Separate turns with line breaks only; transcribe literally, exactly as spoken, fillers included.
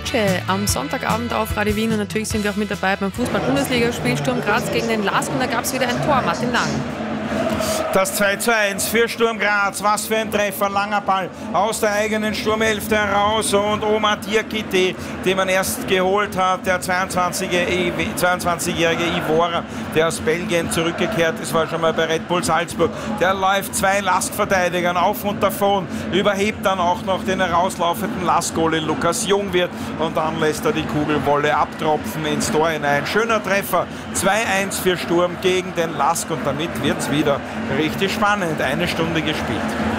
Gutsche am Sonntagabend auf Radio Wien und natürlich sind wir auch mit dabei beim Fußball-Bundesliga-Spiel Sturm Graz gegen den LASK und da gab es wieder ein Tor, Martin Lang.
Das zwei zu eins für Sturm Graz. Was für ein Treffer. Langer Ball aus der eigenen Sturmhälfte heraus. Und Omar Diakite, den man erst geholt hat, der zweiundzwanzigjährige Ivora, der aus Belgien zurückgekehrt ist, war schon mal bei Red Bull Salzburg. Der läuft zwei LASK-Verteidigern auf und davon, überhebt dann auch noch den herauslaufenden LASK-Goalie Lukas Jungwirth und dann lässt er die Kugelwolle abtropfen ins Tor hinein. Schöner Treffer. zwei eins für Sturm gegen den LASK und damit wird es wieder richtig spannend. Eine Stunde gespielt.